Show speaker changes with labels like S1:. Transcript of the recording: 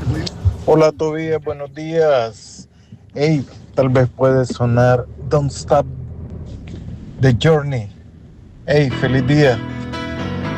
S1: Hola Tobías, buenos días. Hey, tal vez puede sonar Don't Stop the Journey. Hey, feliz día.